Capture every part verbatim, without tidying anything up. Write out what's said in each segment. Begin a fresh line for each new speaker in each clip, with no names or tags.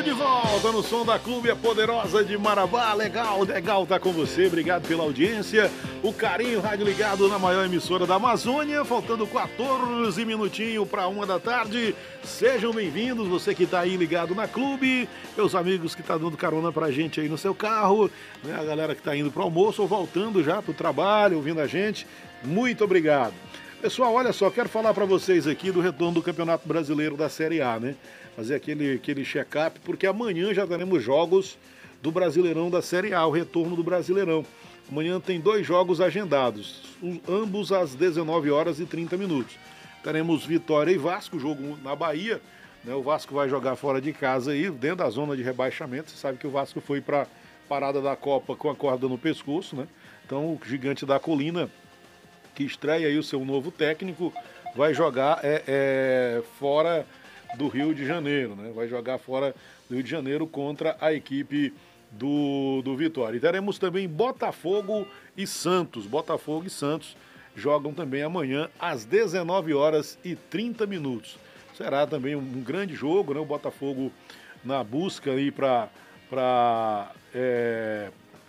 de volta no som da Clube a Poderosa de Marabá. Legal, legal tá com você. Obrigado pela audiência, o carinho, rádio ligado na maior emissora da Amazônia. Faltando quatorze minutinhos para uma da tarde. Sejam bem-vindos, você que tá aí ligado na Clube, meus amigos que tá dando carona pra gente aí no seu carro, né? A galera que tá indo pro almoço ou voltando já pro trabalho, ouvindo a gente. Muito obrigado. Pessoal, olha só, quero falar para vocês aqui do retorno do Campeonato Brasileiro da Série A, né? Fazer aquele, aquele check-up, porque amanhã já teremos jogos do Brasileirão da Série A, o retorno do Brasileirão. Amanhã tem dois jogos agendados, ambos às dezenove horas e trinta minutos. Teremos Vitória e Vasco, jogo na Bahia, né? O Vasco vai jogar fora de casa aí, dentro da zona de rebaixamento. Você sabe que o Vasco foi para parada da Copa com a corda no pescoço, né? Então o gigante da colina, que estreia aí o seu novo técnico, vai jogar é, é, fora do Rio de Janeiro, né? Vai jogar fora do Rio de Janeiro contra a equipe do, do Vitória. E teremos também Botafogo e Santos. Botafogo e Santos jogam também amanhã às dezenove horas e trinta minutos. Será também um, um grande jogo, né? O Botafogo na busca aí para para é,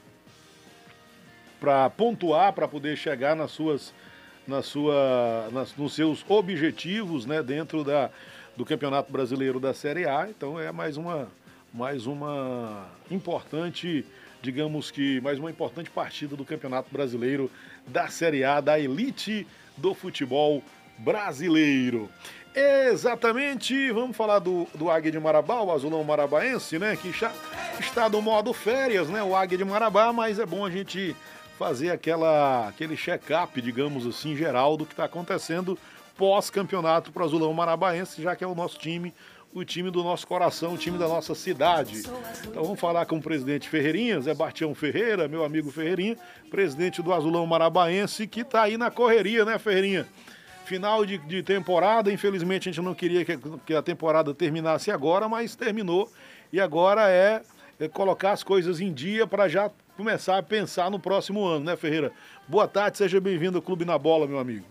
para pontuar, para poder chegar nas suas, na sua, nas, nos seus objetivos, né, dentro da, do Campeonato Brasileiro da Série A. Então é mais uma, mais uma importante, digamos que, mais uma importante partida do Campeonato Brasileiro da Série A, da elite do futebol brasileiro. Exatamente, vamos falar do, do Águia de Marabá, o azulão marabaense, né, que já está no modo férias, né, o Águia de Marabá, mas é bom a gente fazer aquela, aquele check-up, digamos assim, geral do que está acontecendo pós-campeonato para o azulão marabaense, já que é o nosso time, o time do nosso coração, o time da nossa cidade. Então vamos falar com o presidente Ferreirinha, Zé Bartião Ferreira, meu amigo Ferreirinha, presidente do azulão marabaense, que está aí na correria, né, Ferreirinha? Final de, de temporada, infelizmente a gente não queria que, que a temporada terminasse agora, mas terminou. E agora é, é colocar as coisas em dia para já começar a pensar no próximo ano, né, Ferreira? Boa tarde, seja bem-vindo ao Clube na Bola, meu amigo.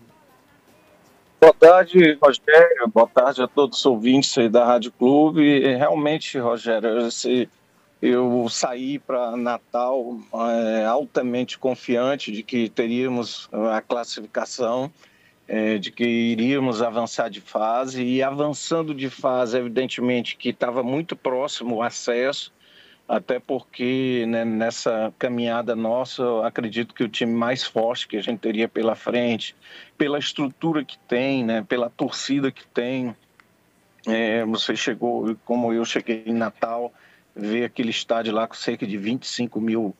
Boa tarde, Rogério. Boa tarde a todos os ouvintes aí da Rádio Clube. E, realmente, Rogério, esse, eu saí para Natal é, altamente confiante de que teríamos a classificação, É, de que iríamos avançar de fase, e avançando de fase, evidentemente que estava muito próximo o acesso, até porque, né, nessa caminhada nossa, eu acredito que o time mais forte que a gente teria pela frente, pela estrutura que tem, né, pela torcida que tem, é, você chegou, como eu cheguei em Natal, ver aquele estádio lá com cerca de vinte e cinco mil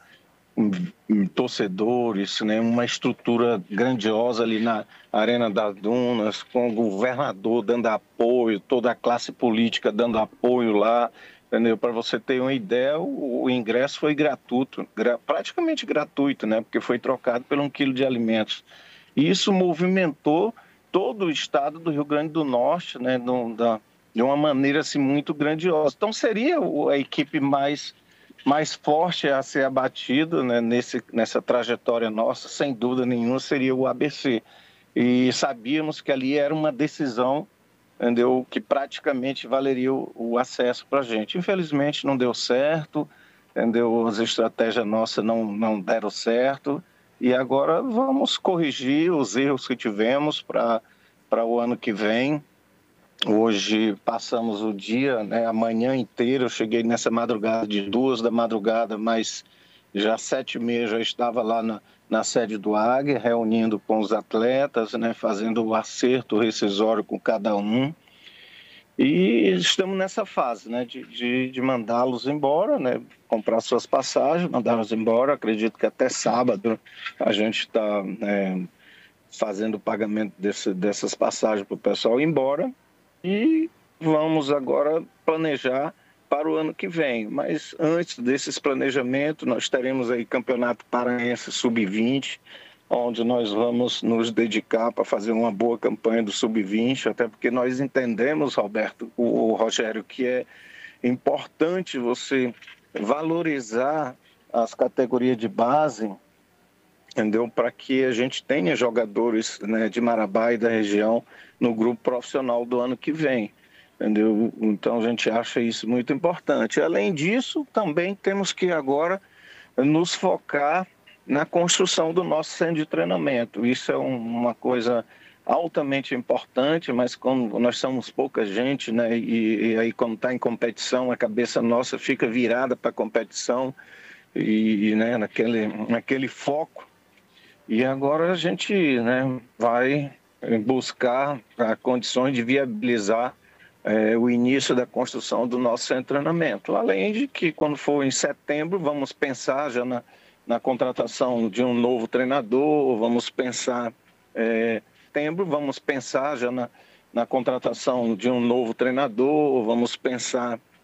torcedores, né, uma estrutura grandiosa ali na Arena das Dunas, com o governador dando apoio, toda a classe política dando apoio lá, entendeu? Para você ter uma ideia, o, o ingresso foi gratuito, gra, praticamente gratuito, né, porque foi trocado por um quilo de alimentos. E isso movimentou todo o estado do Rio Grande do Norte, né, no, da, de uma maneira assim, muito grandiosa. Então seria a equipe mais mais forte a ser abatido, né, nesse, nessa trajetória nossa, sem dúvida nenhuma, seria o A B C. E sabíamos que ali era uma decisão, entendeu, que praticamente valeria o, o acesso para a gente. Infelizmente não deu certo, entendeu, as estratégias nossas não, não deram certo, e agora vamos corrigir os erros que tivemos para para o ano que vem. Hoje passamos o dia, né, a manhã inteira, eu cheguei nessa madrugada de duas da madrugada, mas já sete e meia já estava lá na, na sede do Águia, reunindo com os atletas, né, fazendo o acerto rescisório com cada um. E estamos nessa fase, né, de, de, de mandá-los embora, né, comprar suas passagens, mandá-los embora. Acredito que até sábado a gente está é, fazendo o pagamento desse, dessas passagens para o pessoal ir embora. E vamos agora planejar para o ano que vem. Mas antes desses planejamentos, nós teremos aí Campeonato Paraense sub vinte, onde nós vamos nos dedicar para fazer uma boa campanha do sub vinte, até porque nós entendemos, Roberto, o, o Rogério, que é importante você valorizar as categorias de base, entendeu? Para que a gente tenha jogadores, né, de Marabá e da região no grupo profissional do ano que vem. entendeu? Então a gente acha isso muito importante. Além disso, também temos que agora nos focar na construção do nosso centro de treinamento. Isso é um, uma coisa altamente importante, mas como nós somos pouca gente, né? E, e aí quando está em competição, a cabeça nossa fica virada para a competição e, e né, naquele, naquele foco. E agora a gente, né, vai buscar condições de viabilizar é, o início da construção do nosso centro de treinamento. Além de que, quando for em setembro, vamos pensar já na, na contratação de um novo treinador, vamos pensar, é, setembro, vamos pensar já na, na contratação de um novo treinador, vamos pensar